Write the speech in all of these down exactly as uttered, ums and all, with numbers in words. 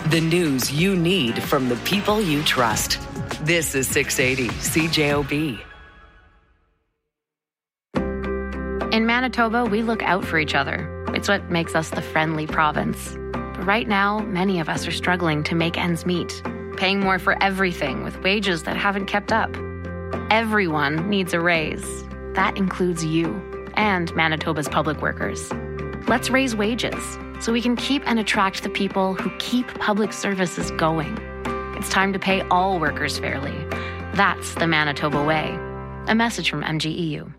The news you need from the people you trust. This is six eighty C J O B. In Manitoba, we look out for each other. It's what makes us the friendly province. But right now, many of us are struggling to make ends meet, paying more for everything with wages that haven't kept up. Everyone needs a raise. That includes you and Manitoba's public workers. Let's raise wages so we can keep and attract the people who keep public services going. It's time to pay all workers fairly. That's the Manitoba way. A message from M G E U.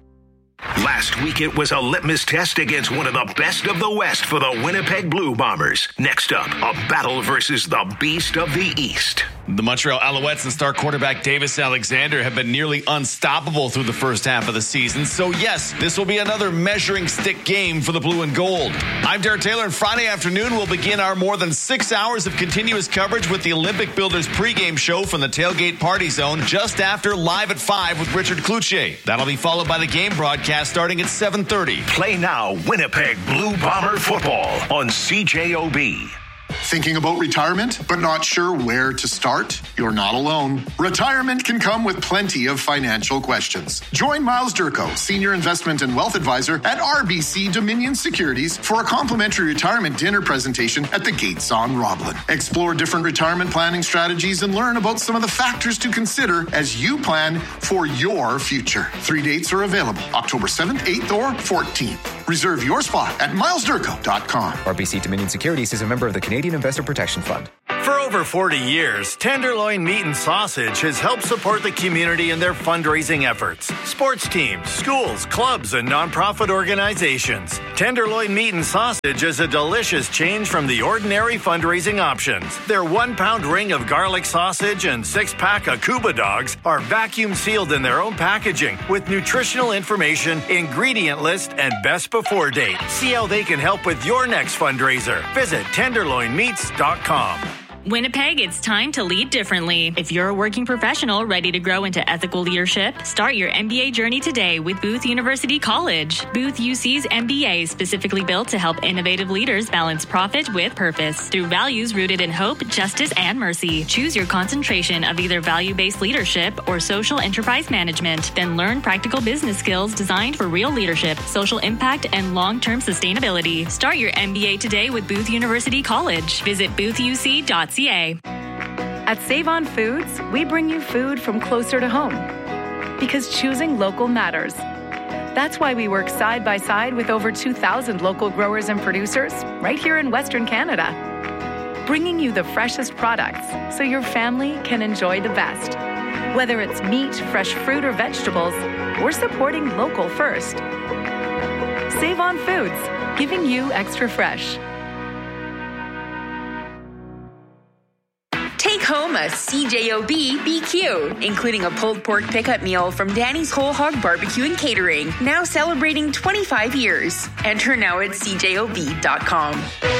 Last week, it was a litmus test against one of the best of the West for the Winnipeg Blue Bombers. Next up, a battle versus the Beast of the East. The Montreal Alouettes and star quarterback Davis Alexander have been nearly unstoppable through the first half of the season. So yes, this will be another measuring stick game for the blue and gold. I'm Derek Taylor, and Friday afternoon we'll begin our more than six hours of continuous coverage with the Olympic Builders pregame show from the Tailgate Party Zone just after Live at five with Richard Cloutier. That'll be followed by the game broadcast starting at seven thirty. Play now Winnipeg Blue Bomber football on C J O B. Thinking about retirement, but not sure where to start? You're not alone. Retirement can come with plenty of financial questions. Join Miles Durko, Senior Investment and Wealth Advisor at R B C Dominion Securities, for a complimentary retirement dinner presentation at the Gates on Roblin. Explore different retirement planning strategies and learn about some of the factors to consider as you plan for your future. Three dates are available, October seventh, eighth, or fourteenth. Reserve your spot at miles durko dot com. R B C Dominion Securities is a member of the Canadian Investor Protection Fund. For over forty years, Tenderloin Meat and Sausage has helped support the community in their fundraising efforts. Sports teams, schools, clubs, and nonprofit organizations. Tenderloin Meat and Sausage is a delicious change from the ordinary fundraising options. Their one-pound ring of garlic sausage and six-pack of Cuba dogs are vacuum sealed in their own packaging with nutritional information, ingredient list, and best before date. See how they can help with your next fundraiser. Visit tenderloin meats dot com. Winnipeg, it's time to lead differently. If you're a working professional ready to grow into ethical leadership, start your M B A journey today with Booth University College. Booth U C's M B A is specifically built to help innovative leaders balance profit with purpose through values rooted in hope, justice, and mercy. Choose your concentration of either value-based leadership or social enterprise management. Then learn practical business skills designed for real leadership, social impact, and long-term sustainability. Start your M B A today with Booth University College. Visit booth u c dot c a. At Save On Foods, we bring you food from closer to home, because choosing local matters. That's why we work side by side with over two thousand local growers and producers right here in Western Canada, bringing you the freshest products so your family can enjoy the best. Whether it's meat, fresh fruit, or vegetables, we're supporting local first. Save On Foods, giving you extra fresh. Take home a C J O B B Q, including a pulled pork pickup meal from Danny's Whole Hog Barbecue and Catering, now celebrating twenty-five years. Enter now at c j o b dot com.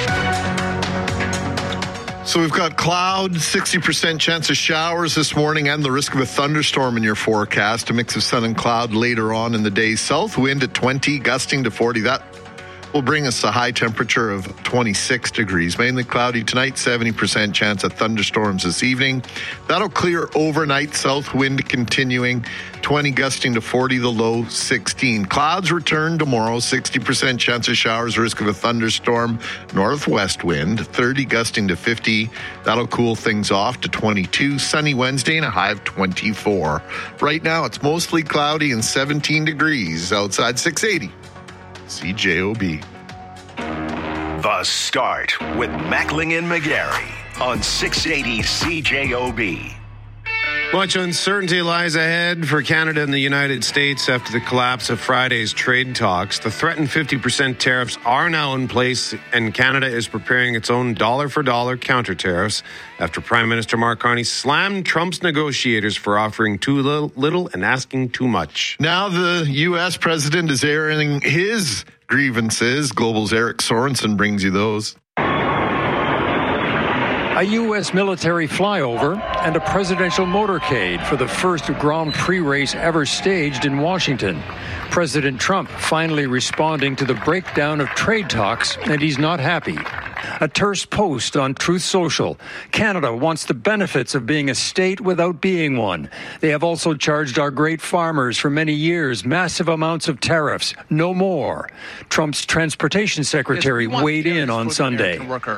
So we've got cloud, sixty percent chance of showers this morning and the risk of a thunderstorm in your forecast. A mix of sun and cloud later on in the day. South wind at twenty, gusting to forty. That will bring us a high temperature of twenty-six degrees. Mainly cloudy tonight, seventy percent chance of thunderstorms this evening. That'll clear overnight, south wind continuing, twenty gusting to forty, the low sixteen. Clouds return tomorrow, sixty percent chance of showers, risk of a thunderstorm, northwest wind, thirty gusting to fifty. That'll cool things off to twenty-two. Sunny Wednesday and a high of twenty-four. Right now, it's mostly cloudy and seventeen degrees outside. Six eighty. C J O B. The Start with Mackling and McGarry on six eighty C J O B. Much uncertainty lies ahead for Canada and the United States after the collapse of Friday's trade talks. The threatened fifty percent tariffs are now in place, and Canada is preparing its own dollar-for-dollar counter tariffs after Prime Minister Mark Carney slammed Trump's negotiators for offering too little and asking too much. Now the U S president is airing his grievances. Global's Eric Sorensen brings you those. A U S military flyover and a presidential motorcade for the first Grand Prix race ever staged in Washington. President Trump finally responding to the breakdown of trade talks, and he's not happy. A terse post on Truth Social. Canada wants the benefits of being a state without being one. They have also charged our great farmers for many years massive amounts of tariffs. No more. Trump's transportation secretary yes, weighed in on Sunday.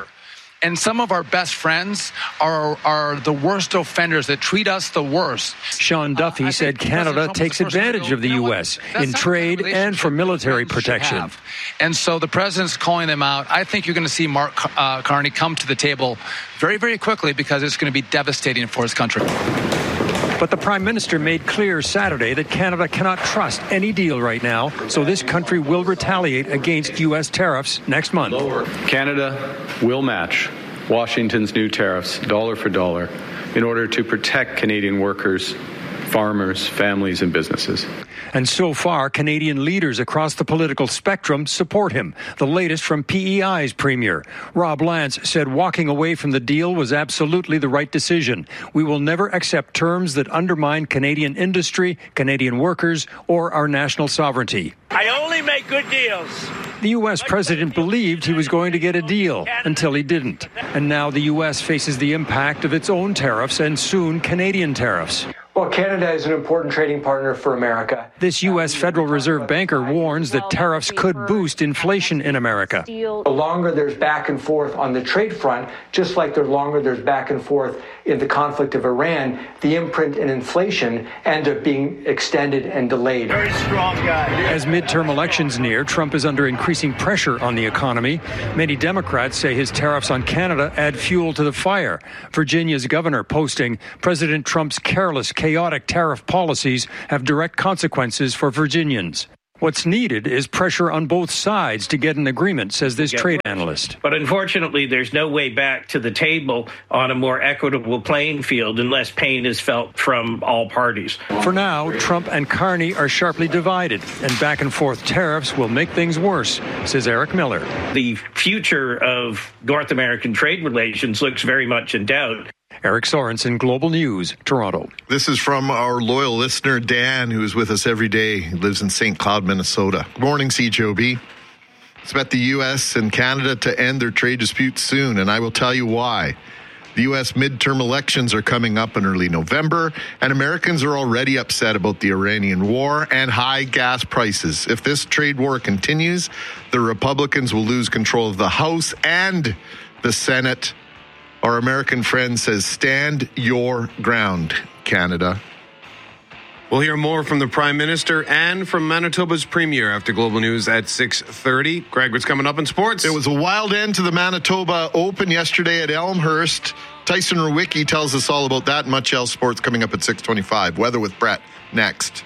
And some of our best friends are are the worst offenders that treat us the worst. Sean Duffy uh, said Canada takes advantage of the U S in trade and for military protection. And so the president's calling them out. I think you're going to see Mark uh, Carney come to the table very, very quickly because it's going to be devastating for his country. But the Prime Minister made clear Saturday that Canada cannot trust any deal right now, so this country will retaliate against U S tariffs next month. Canada will match Washington's new tariffs dollar for dollar in order to protect Canadian workers, farmers, families, and businesses. And so far, Canadian leaders across the political spectrum support him. The latest from P E I's premier. Rob Lance said walking away from the deal was absolutely the right decision. We will never accept terms that undermine Canadian industry, Canadian workers, or our national sovereignty. I only make good deals. The U S president believed he was going to get a deal until he didn't. And now the U S faces the impact of its own tariffs and soon Canadian tariffs. Well, Canada is an important trading partner for America. This U S Federal Reserve banker warns that tariffs could boost inflation in America. The longer there's back and forth on the trade front, just like the longer there's back and forth in the conflict of Iran, the imprint in inflation ends up being extended and delayed. Very strong guy. As midterm elections near, Trump is under increasing pressure on the economy. Many Democrats say his tariffs on Canada add fuel to the fire. Virginia's governor posting, President Trump's careless, chaotic tariff policies have direct consequences for Virginians. What's needed is pressure on both sides to get an agreement, says this trade analyst. But unfortunately, there's no way back to the table on a more equitable playing field unless pain is felt from all parties. For now, Trump and Carney are sharply divided, and back and forth tariffs will make things worse, says Eric Miller. The future of North American trade relations looks very much in doubt. Eric Sorensen, Global News, Toronto. This is from our loyal listener, Dan, who is with us every day. He lives in Saint Cloud, Minnesota. Good morning, C J O B. Expect the U S and Canada to end their trade disputes soon, and I will tell you why. The U S midterm elections are coming up in early November, and Americans are already upset about the Iranian war and high gas prices. If this trade war continues, the Republicans will lose control of the House and the Senate. Our American friend says, stand your ground, Canada. We'll hear more from the Prime Minister and from Manitoba's Premier after Global News at six thirty. Greg, what's coming up in sports? It was a wild end to the Manitoba Open yesterday at Elmhurst. Tyson Rewicki tells us all about that and much else sports coming up at six twenty-five. Weather with Brett next.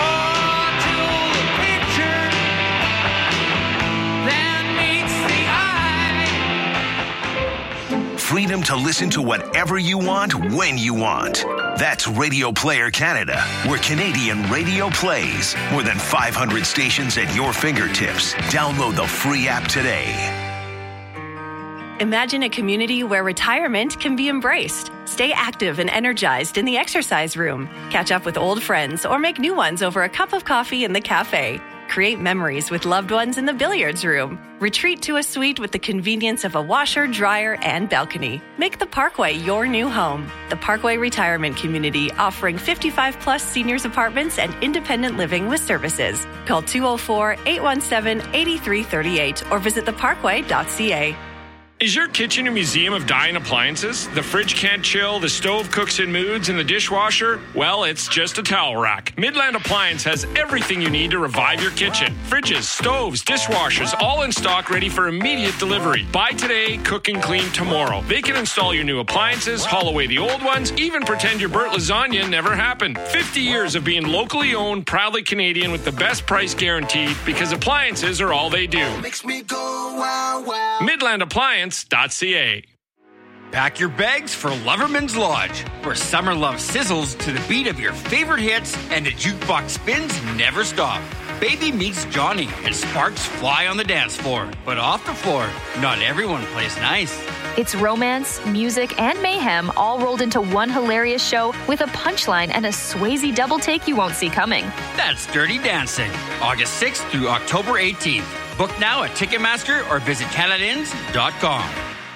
Freedom to listen to whatever you want, when you want. That's Radio Player Canada, where Canadian radio plays. More than five hundred stations at your fingertips. Download the free app today. Imagine a community where retirement can be embraced. Stay active and energized in the exercise room. Catch up with old friends or make new ones over a cup of coffee in the cafe. Create memories with loved ones in the billiards room. Retreat to a suite with the convenience of a washer, dryer, and balcony. Make the Parkway your new home. The Parkway Retirement Community, offering fifty-five plus seniors apartments and independent living with services. Call two oh four, eight one seven, eight three three eight or visit the parkway dot c a. Is your kitchen a museum of dying appliances? The fridge can't chill, the stove cooks in moods, and the dishwasher? Well, it's just a towel rack. Midland Appliance has everything you need to revive your kitchen. Fridges, stoves, dishwashers, all in stock, ready for immediate delivery. Buy today, cook and clean tomorrow. They can install your new appliances, haul away the old ones, even pretend your burnt lasagna never happened. fifty years of being locally owned, proudly Canadian with the best price guaranteed, because appliances are all they do. Makes me go wow wow. Midland Appliance. .ca. Pack your bags for Loverman's Lodge, where summer love sizzles to the beat of your favorite hits and the jukebox spins never stop. Baby meets Johnny and sparks fly on the dance floor. But off the floor, not everyone plays nice. It's romance, music, and mayhem all rolled into one hilarious show with a punchline and a Swayze double take you won't see coming. That's Dirty Dancing, August sixth through October eighteenth. Book now at Ticketmaster or visit Canada Inns dot com.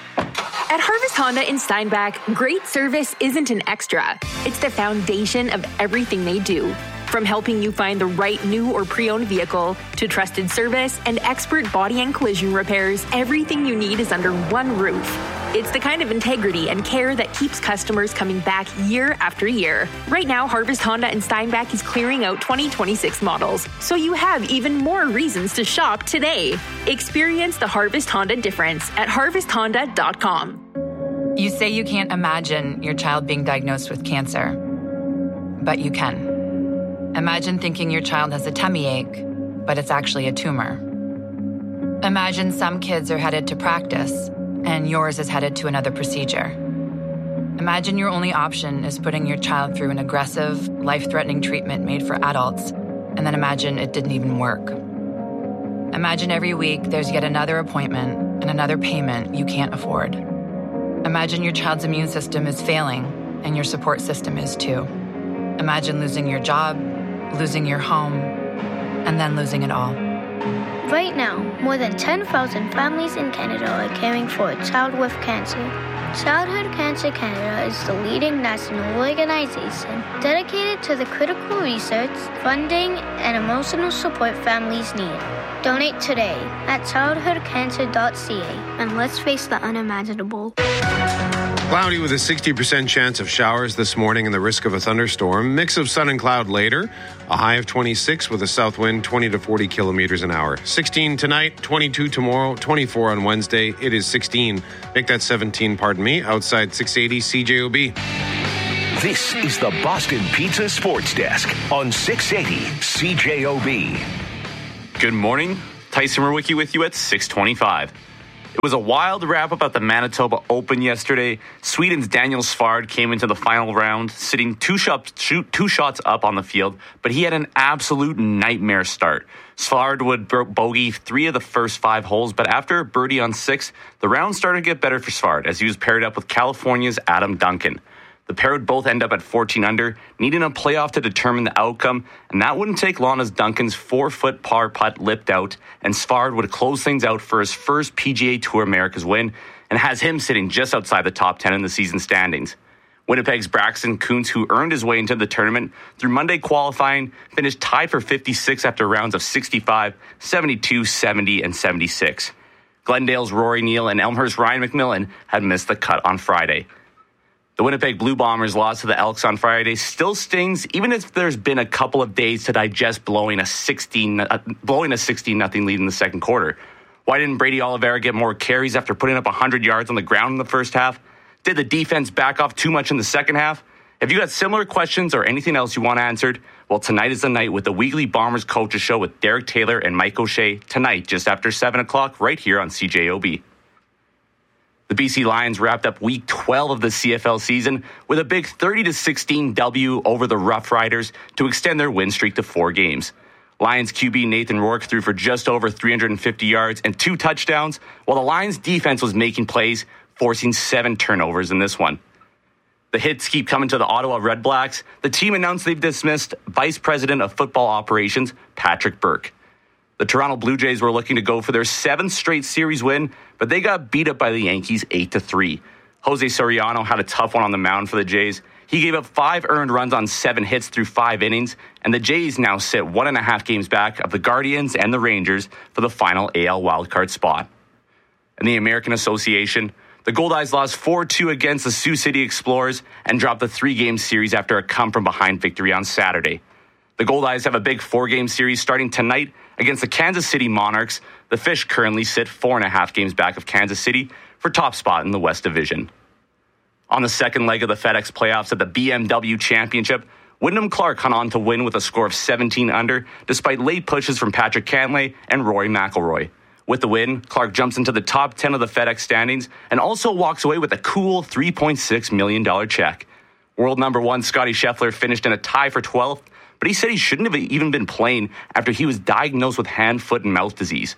At Harvest Honda in Steinbach, great service isn't an extra. It's the foundation of everything they do. From helping you find the right new or pre-owned vehicle to trusted service and expert body and collision repairs, everything you need is under one roof. It's the kind of integrity and care that keeps customers coming back year after year. Right now, Harvest Honda in Steinbach is clearing out twenty twenty-six models, so you have even more reasons to shop today. Experience the Harvest Honda difference at harvest honda dot com. You say you can't imagine your child being diagnosed with cancer, but you can. Imagine thinking your child has a tummy ache, but it's actually a tumor. Imagine some kids are headed to practice, and yours is headed to another procedure. Imagine your only option is putting your child through an aggressive, life-threatening treatment made for adults, and then imagine it didn't even work. Imagine every week there's yet another appointment and another payment you can't afford. Imagine your child's immune system is failing, and your support system is too. Imagine losing your job, losing your home, and then losing it all. Right now, more than ten thousand families in Canada are caring for a child with cancer. Childhood Cancer Canada is the leading national organization dedicated to the critical research, funding, and emotional support families need. Donate today at childhood cancer dot c a and let's face the unimaginable. Cloudy with a sixty percent chance of showers this morning and the risk of a thunderstorm. Mix of sun and cloud later. A high of twenty-six with a south wind twenty to forty kilometers an hour. sixteen tonight, twenty-two tomorrow, twenty-four on Wednesday. It is sixteen. Make that seventeen, pardon me. Outside six eighty C J O B. This is the Boston Pizza Sports Desk on six eighty C J O B. Good morning. Tyson Murwicki with you at six twenty-five. It was a wild wrap-up at the Manitoba Open yesterday. Sweden's Daniel Svard came into the final round, sitting two shots, shoot, two shots up on the field, but he had an absolute nightmare start. Svard would bogey three of the first five holes, but after a birdie on six, the round started to get better for Svard as he was paired up with California's Adam Duncan. The pair would both end up at fourteen under, needing a playoff to determine the outcome, and that wouldn't take long as Duncan's four-foot par putt lipped out, and Svard would close things out for his first P G A Tour Americas win, and has him sitting just outside the top ten in the season standings. Winnipeg's Braxton Kuntz, who earned his way into the tournament through Monday qualifying, finished tied for fifty-six after rounds of sixty-five, seventy-two, seventy, and seventy-six. Glendale's Rory Neal and Elmhurst's Ryan McMillan had missed the cut on Friday. The Winnipeg Blue Bombers' loss to the Elks on Friday still stings, even if there's been a couple of days to digest blowing a sixteen, uh, blowing a sixteen nothing lead in the second quarter. Why didn't Brady Oliveira get more carries after putting up one hundred yards on the ground in the first half? Did the defense back off too much in the second half? If you got similar questions or anything else you want answered, well, tonight is the night with the weekly Bombers Coaches Show with Derek Taylor and Mike O'Shea tonight just after seven o'clock right here on C J O B. The B C Lions wrapped up week twelve of the C F L season with a big thirty to sixteen W over the Rough Riders to extend their win streak to four games. Lions Q B Nathan Rourke threw for just over three hundred fifty yards and two touchdowns, while the Lions defense was making plays, forcing seven turnovers in this one. The hits keep coming to the Ottawa Redblacks. The team announced they've dismissed Vice President of Football Operations, Patrick Burke. The Toronto Blue Jays were looking to go for their seventh straight series win, but they got beat up by the Yankees eight to three. Jose Soriano had a tough one on the mound for the Jays. He gave up five earned runs on seven hits through five innings, and the Jays now sit one and a half games back of the Guardians and the Rangers for the final A L wildcard spot. In the American Association, the Goldeyes lost four two against the Sioux City Explorers and dropped the three-game series after a come-from-behind victory on Saturday. The Goldeyes have a big four-game series starting tonight against the Kansas City Monarchs. The Fish currently sit four and a half games back of Kansas City for top spot in the West Division. On the second leg of the FedEx playoffs at the B M W Championship, Wyndham Clark hung on to win with a score of seventeen under, despite late pushes from Patrick Cantlay and Rory McIlroy. With the win, Clark jumps into the top ten of the FedEx standings and also walks away with a cool three point six million dollars check. World number one Scotty Scheffler finished in a tie for twelfth, but he said he shouldn't have even been playing after he was diagnosed with hand, foot, and mouth disease.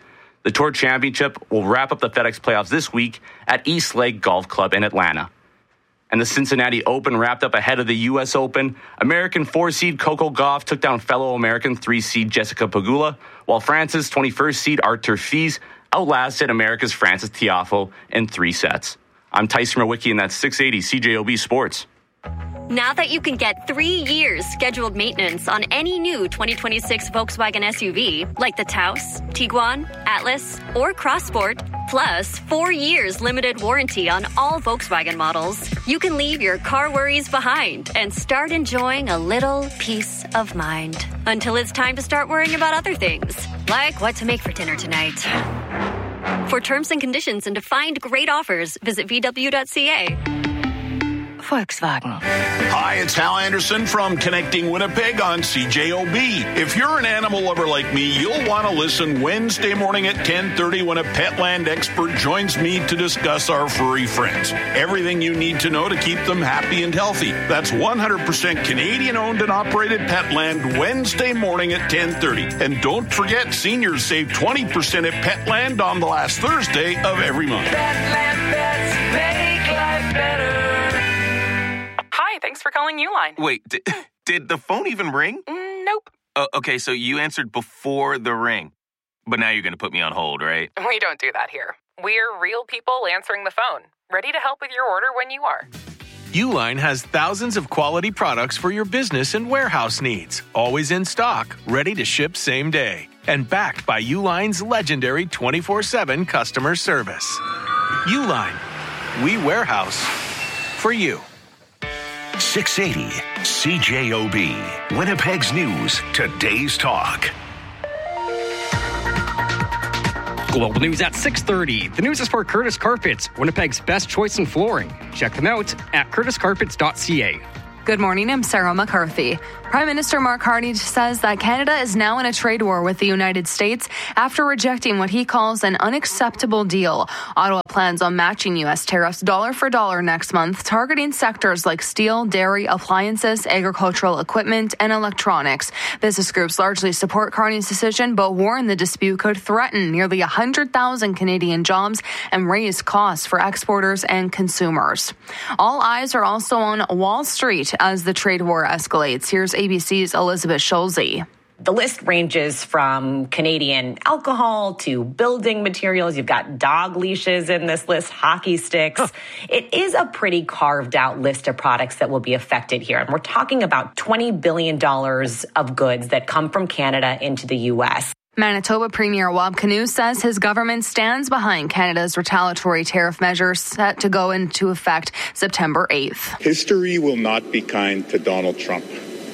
The Tour Championship will wrap up the FedEx playoffs this week at East Lake Golf Club in Atlanta. And the Cincinnati Open wrapped up ahead of the U S Open. American four-seed Coco Gauff took down fellow American three-seed Jessica Pegula, while France's twenty-first seed Arthur Fils outlasted America's Francis Tiafoe in three sets. I'm Tyson Mrowicki, and that's six eighty C J O B Sports. Now that you can get three years scheduled maintenance on any new twenty twenty-six Volkswagen S U V, like the Taos, Tiguan, Atlas, or Crossport, plus four years limited warranty on all Volkswagen models, you can leave your car worries behind and start enjoying a little peace of mind. Until it's time to start worrying about other things, like what to make for dinner tonight. For terms and conditions and to find great offers, visit V W dot C A. Volkswagen. Hi, it's Hal Anderson from Connecting Winnipeg on C J O B. If you're an animal lover like me, you'll want to listen Wednesday morning at ten thirty when a Petland expert joins me to discuss our furry friends. Everything you need to know to keep them happy and healthy. That's one hundred percent Canadian-owned and operated Petland Wednesday morning at ten thirty. And don't forget, seniors save twenty percent at Petland on the last Thursday of every month. Petland pets make life better. Hi, thanks for calling Uline. Wait, did, did the phone even ring? Mm, nope. Uh, okay, so you answered before the ring. But now you're going to put me on hold, right? We don't do that here. We're real people answering the phone, ready to help with your order when you are. Uline has thousands of quality products for your business and warehouse needs, always in stock, ready to ship same day, and backed by Uline's legendary twenty-four seven customer service. Uline, we warehouse for you. six eighty C J O B, Winnipeg's News, today's talk. Global News at six thirty. The news is for Curtis Carpets, Winnipeg's best choice in flooring. Check them out at curtis carpets dot c a. Good morning, I'm Sarah McCarthy. Prime Minister Mark Carney says that Canada is now in a trade war with the United States after rejecting what he calls an unacceptable deal. Ottawa plans on matching U S tariffs dollar for dollar next month, targeting sectors like steel, dairy, appliances, agricultural equipment, and electronics. Business groups largely support Carney's decision, but warn the dispute could threaten nearly one hundred thousand Canadian jobs and raise costs for exporters and consumers. All eyes are also on Wall Street as the trade war escalates. Here's A B C's Elizabeth Schulze. The list ranges from Canadian alcohol to building materials. You've got dog leashes in this list, hockey sticks. Huh. It is a pretty carved out list of products that will be affected here. And we're talking about twenty billion dollars of goods that come from Canada into the U S. Manitoba Premier Wab Kinew says his government stands behind Canada's retaliatory tariff measures set to go into effect September eighth. History will not be kind to Donald Trump,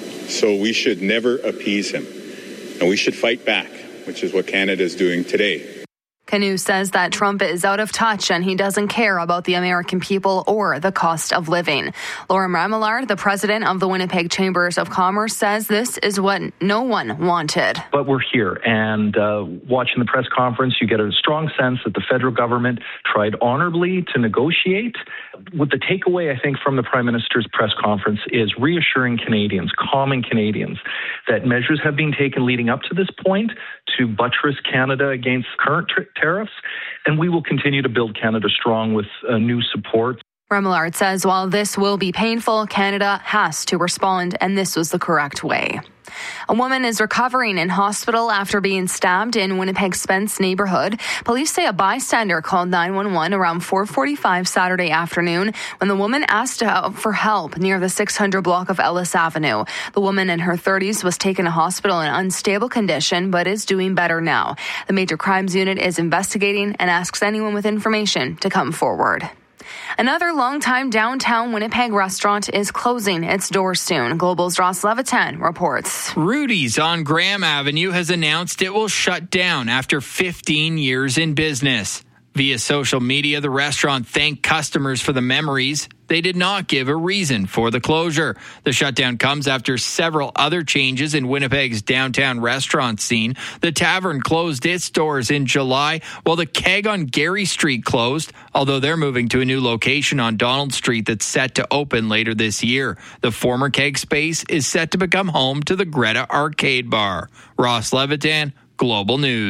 so we should never appease him. And we should fight back, which is what Canada is doing today. Kinew says that Trump is out of touch and he doesn't care about the American people or the cost of living. Lauren Remillard, the president of the Winnipeg Chambers of Commerce, says this is what no one wanted. But we're here, and uh, watching the press conference, you get a strong sense that the federal government tried honorably to negotiate. What the takeaway, I think, from the Prime Minister's press conference is reassuring Canadians, calming Canadians, that measures have been taken leading up to this point to buttress Canada against current t- tariffs, and we will continue to build Canada strong with uh, new support. Remillard says while this will be painful, Canada has to respond, and this was the correct way. A woman is recovering in hospital after being stabbed in Winnipeg's Spence neighborhood. Police say a bystander called nine one one around four forty-five Saturday afternoon when the woman asked for help near the six hundred block of Ellis Avenue. The woman in her thirties was taken to hospital in unstable condition but is doing better now. The Major Crimes Unit is investigating and asks anyone with information to come forward. Another longtime downtown Winnipeg restaurant is closing its doors soon. Global's Ross Levitan reports. Rudy's on Graham Avenue has announced it will shut down after fifteen years in business. Via social media, the restaurant thanked customers for the memories. They did not give a reason for the closure. The shutdown comes after several other changes in Winnipeg's downtown restaurant scene. The Tavern closed its doors in July, while the Keg on Gary Street closed, although they're moving to a new location on Donald Street that's set to open later this year. The former Keg space is set to become home to the Greta Arcade Bar. Ross Levitan, Global News.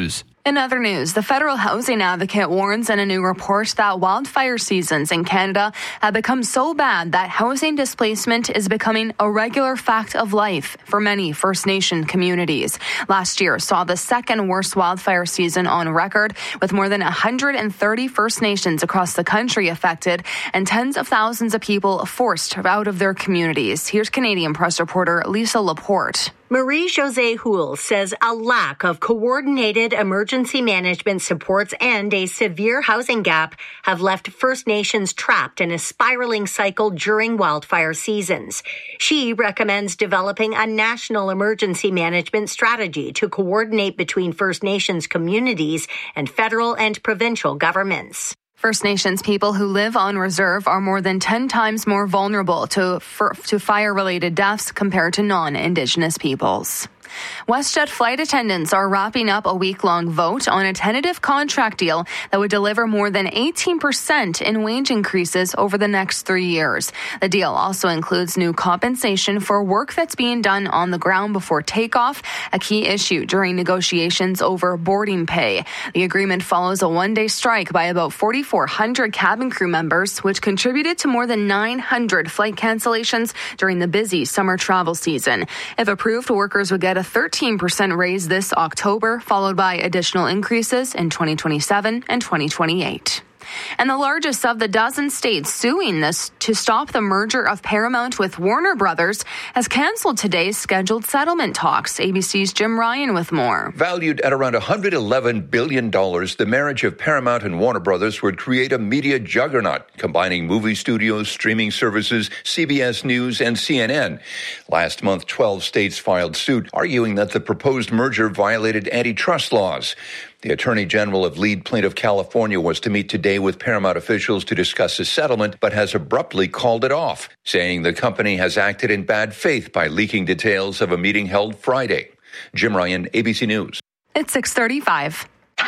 In other news, the federal housing advocate warns in a new report that wildfire seasons in Canada have become so bad that housing displacement is becoming a regular fact of life for many First Nation communities. Last year saw the second worst wildfire season on record, with more than one hundred thirty First Nations across the country affected and tens of thousands of people forced out of their communities. Here's Canadian Press reporter Lisa Laporte. Marie-Josée Houle says a lack of coordinated emergency management supports and a severe housing gap have left First Nations trapped in a spiraling cycle during wildfire seasons. She recommends developing a national emergency management strategy to coordinate between First Nations communities and federal and provincial governments. First Nations people who live on reserve are more than ten times more vulnerable to, to fire-related deaths compared to non-Indigenous peoples. WestJet flight attendants are wrapping up a week-long vote on a tentative contract deal that would deliver more than eighteen percent in wage increases over the next three years. The deal also includes new compensation for work that's being done on the ground before takeoff, a key issue during negotiations over boarding pay. The agreement follows a one-day strike by about four thousand four hundred cabin crew members, which contributed to more than nine hundred flight cancellations during the busy summer travel season. If approved, workers would get a thirteen percent raise this October, followed by additional increases in twenty twenty-seven and twenty twenty-eight. And the largest of the dozen states suing this to stop the merger of Paramount with Warner Brothers has canceled today's scheduled settlement talks. A B C's Jim Ryan with more. Valued at around one hundred eleven billion dollars, the marriage of Paramount and Warner Brothers would create a media juggernaut, combining movie studios, streaming services, C B S News, and C N N. Last month, twelve states filed suit, arguing that the proposed merger violated antitrust laws. The Attorney General of lead plaintiff California was to meet today with Paramount officials to discuss a settlement, but has abruptly called it off, saying the company has acted in bad faith by leaking details of a meeting held Friday. Jim Ryan, A B C News. It's six thirty-five.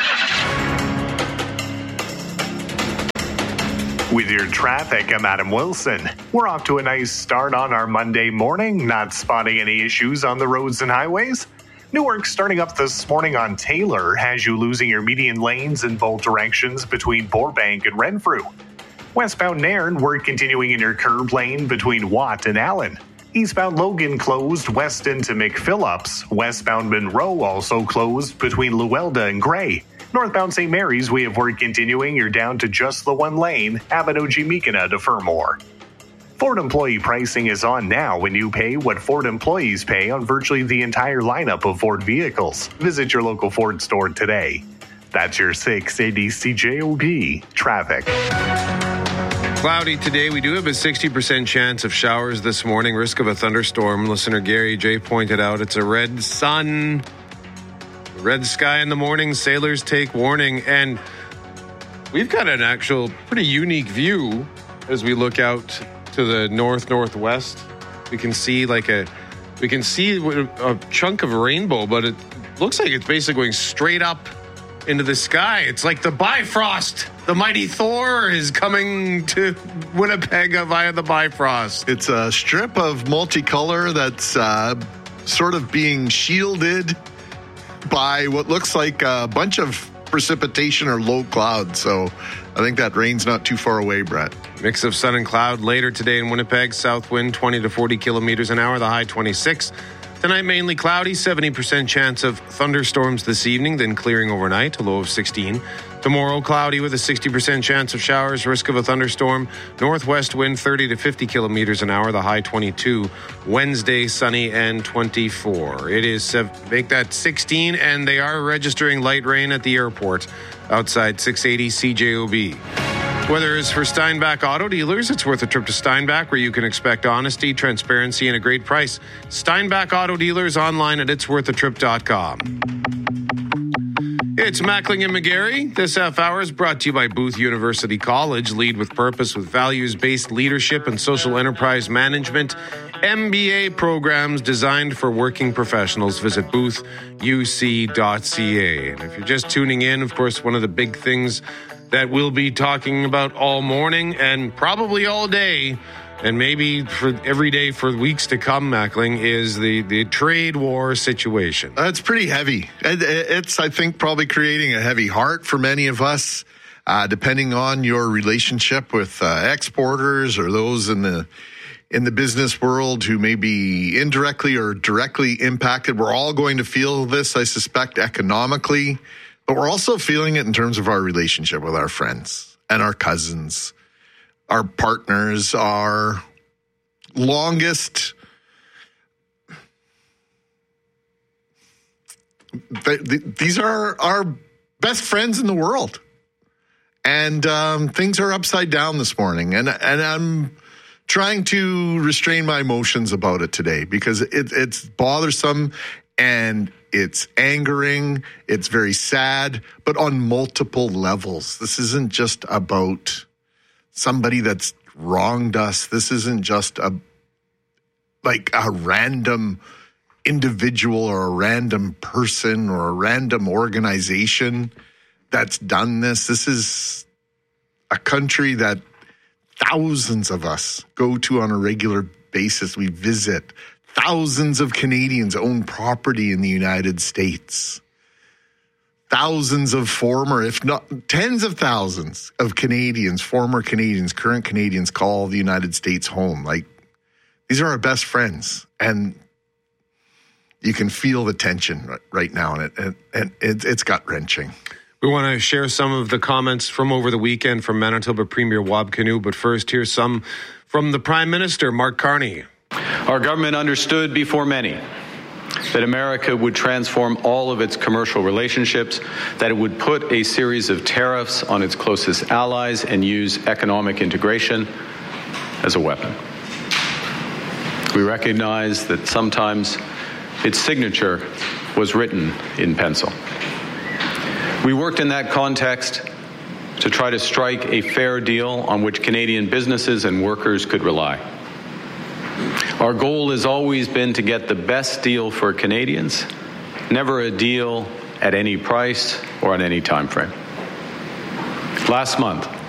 With your traffic, I'm Adam Wilson. We're off to a nice start on our Monday morning, not spotting any issues on the roads and highways. New work starting up this morning on Taylor has you losing your median lanes in both directions between Burbank and Renfrew. Westbound Nairn, work continuing in your curb lane between Watt and Allen. Eastbound Logan closed west into McPhillips. Westbound Monroe also closed between Luelda and Gray. Northbound Saint Mary's, we have work continuing. You're down to just the one lane, Abinogi-Mekina to Fermor. Ford employee pricing is on now when you pay what Ford employees pay on virtually the entire lineup of Ford vehicles. Visit your local Ford store today. That's your six eighty C J O B traffic. Cloudy today. We do have a sixty percent chance of showers this morning. Risk of a thunderstorm. Listener Gary J pointed out it's a red sun. Red sky in the morning. Sailors take warning. And we've got an actual pretty unique view as we look out to the north northwest. We can see like a we can see a chunk of a rainbow, but it looks like it's basically going straight up into the sky. It's like the Bifrost. The mighty Thor is coming to Winnipeg via the Bifrost. It's a strip of multicolor that's uh, sort of being shielded by what looks like a bunch of precipitation or low clouds. So I think that rain's not too far away, Brett. Mix of sun and cloud later today in Winnipeg. South wind twenty to forty kilometers an hour, the high twenty-six. Tonight mainly cloudy, seventy percent chance of thunderstorms this evening, then clearing overnight, a low of sixteen. Tomorrow cloudy with a sixty percent chance of showers, risk of a thunderstorm. Northwest wind thirty to fifty kilometers an hour, the high twenty-two. Wednesday sunny and twenty-four. It is, uh, make that sixteen, and they are registering light rain at the airport outside six eighty C J O B. Weather is for Steinbach Auto Dealers. It's worth a trip to Steinbach, where you can expect honesty, transparency, and a great price. Steinbach Auto Dealers, online at its worth a trip dot com. It's Mackling and McGarry. This half hour is brought to you by Booth University College. Lead with purpose with values-based leadership and social enterprise management. M B A programs designed for working professionals. Visit booth u c dot c a. And if you're just tuning in, of course, one of the big things that we'll be talking about all morning and probably all day And maybe for every day for weeks to come, Mackling, is the, the trade war situation. Uh, it's pretty heavy. It, it's, I think, probably creating a heavy heart for many of us, uh, depending on your relationship with uh, exporters or those in the in the business world who may be indirectly or directly impacted. We're all going to feel this, I suspect, economically, but we're also feeling it in terms of our relationship with our friends and our cousins, our partners, our longest, th- th- these are our best friends in the world. And um, things are upside down this morning. And, and I'm trying to restrain my emotions about it today because it, it's bothersome and it's angering. It's very sad, but on multiple levels. This isn't just about somebody that's wronged us. This isn't just a like a random individual or a random person or a random organization that's done this. This is a country that thousands of us go to on a regular basis. We visit. Thousands of Canadians own property in the United States. Thousands of former, if not tens of thousands of Canadians, former Canadians, current Canadians call the United States home. Like, these are our best friends. And you can feel the tension right now. And, it, and it, it's gut-wrenching. We want to share some of the comments from over the weekend from Manitoba Premier Wab Kinew. But first, here's some from the Prime Minister, Mark Carney. Our government understood before many that America would transform all of its commercial relationships, that it would put a series of tariffs on its closest allies and use economic integration as a weapon. We recognize that sometimes its signature was written in pencil. We worked in that context to try to strike a fair deal on which Canadian businesses and workers could rely. Our goal has always been to get the best deal for Canadians, never a deal at any price or on any time frame. Last month,